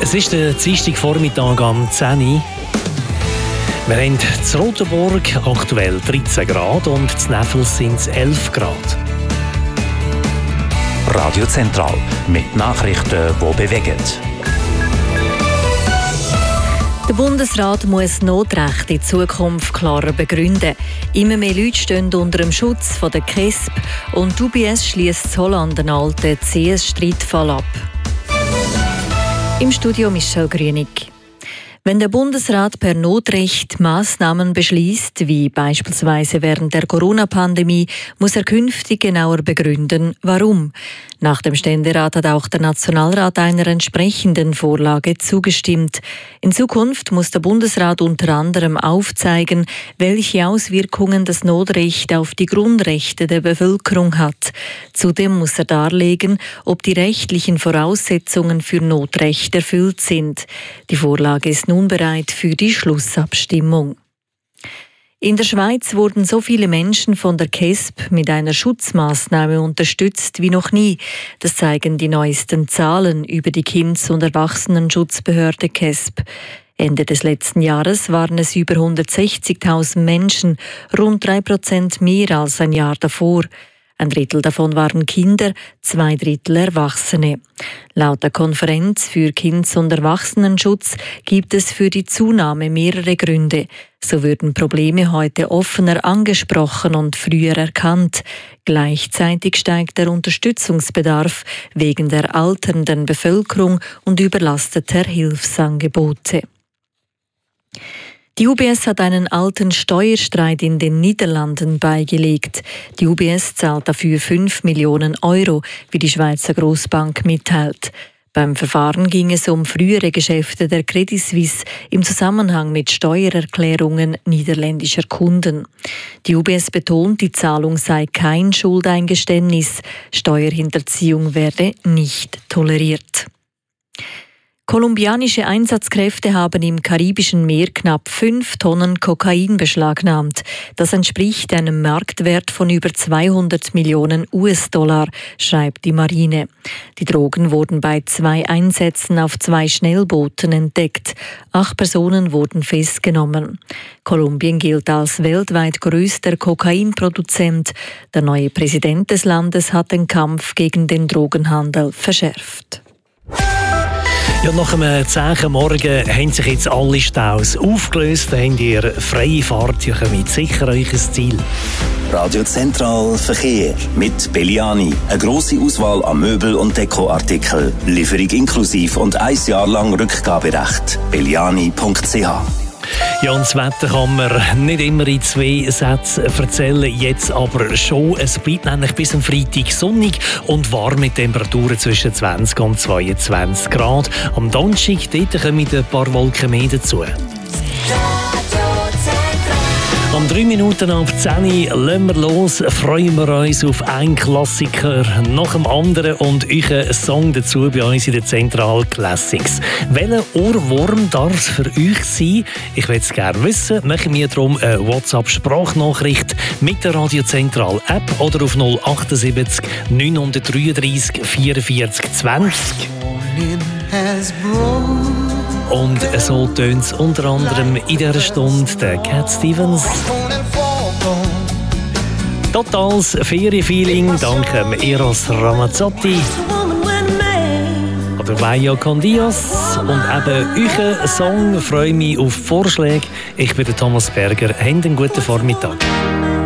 Es ist der Dienstagvormittag am 10 Uhr. Wir haben in Rotenburg aktuell 13 Grad und in Neffels sind es 11 Grad. Radio Zentral mit Nachrichten, die bewegen. Der Bundesrat muss Notrecht in Zukunft klarer begründen. Immer mehr Leute stehen unter dem Schutz der KESB und die UBS schliesst in Holland einen alten CS-Streitfall ab. Im Studio Michel Grünig. Wenn der Bundesrat per Notrecht Massnahmen beschließt, wie beispielsweise während der Corona-Pandemie, muss er künftig genauer begründen, warum. Nach dem Ständerat hat auch der Nationalrat einer entsprechenden Vorlage zugestimmt. In Zukunft muss der Bundesrat unter anderem aufzeigen, welche Auswirkungen das Notrecht auf die Grundrechte der Bevölkerung hat. Zudem muss er darlegen, ob die rechtlichen Voraussetzungen für Notrecht erfüllt sind. Die Vorlage ist nun bereit für die Schlussabstimmung. In der Schweiz wurden so viele Menschen von der KESB mit einer Schutzmaßnahme unterstützt wie noch nie. Das zeigen die neuesten Zahlen über die Kindes- und Erwachsenenschutzbehörde KESB. Ende des letzten Jahres waren es über 160.000 Menschen, rund 3% mehr als ein Jahr davor. Ein Drittel davon waren Kinder, 2 Drittel Erwachsene. Laut der Konferenz für Kindes- und Erwachsenenschutz gibt es für die Zunahme mehrere Gründe. So würden Probleme heute offener angesprochen und früher erkannt. Gleichzeitig steigt der Unterstützungsbedarf wegen der alternden Bevölkerung und überlasteter Hilfsangebote. Die UBS hat einen alten Steuerstreit in den Niederlanden beigelegt. Die UBS zahlt dafür 5 Millionen Euro, wie die Schweizer Grossbank mitteilt. Beim Verfahren ging es um frühere Geschäfte der Credit Suisse im Zusammenhang mit Steuererklärungen niederländischer Kunden. Die UBS betont, die Zahlung sei kein Schuldeingeständnis. Steuerhinterziehung werde nicht toleriert. Kolumbianische Einsatzkräfte haben im Karibischen Meer knapp 5 Tonnen Kokain beschlagnahmt. Das entspricht einem Marktwert von über 200 Millionen US-Dollar, schreibt die Marine. Die Drogen wurden bei 2 Einsätzen auf 2 Schnellbooten entdeckt. 8 Personen wurden festgenommen. Kolumbien gilt als weltweit größter Kokainproduzent. Der neue Präsident des Landes hat den Kampf gegen den Drogenhandel verschärft. Ja, nach einem 10. Morgen haben sich jetzt alle Staus aufgelöst. Dann habt ihr freie Fahrt. Ihr kommt sicher euch ein Ziel. Radio Zentral Verkehr mit Belliani. Eine grosse Auswahl an Möbel- und Dekoartikeln. Lieferung inklusiv und 1 Jahr lang Rückgaberecht. belliani.ch. Ja, und das Wetter kann man nicht immer in 2 Sätzen erzählen, jetzt aber schon. Es bleibt nämlich bis am Freitag sonnig und warm mit Temperaturen zwischen 20 und 22 Grad. Am Donnerstag dort kommen ein paar Wolken mehr dazu. Am 3 Minuten ab 10 Uhr lassen wir los, freuen wir uns auf einen Klassiker nach dem anderen und euren Song dazu bei uns in der Zentral Classics. Welcher Ohrwurm darf es für euch sein? Ich würde es gerne wissen. Machen wir darum eine WhatsApp-Sprachnachricht mit der Radio Zentral App oder auf 078 933 44 20. Und so tönt es unter anderem in dieser Stunde der Cat Stevens. Totales Ferienfeeling dank Eros Ramazzotti. Oder Vaya con Dios. Und eben euren Song. Freue mich auf Vorschläge. Ich bin der Thomas Berger. Habt einen guten Vormittag.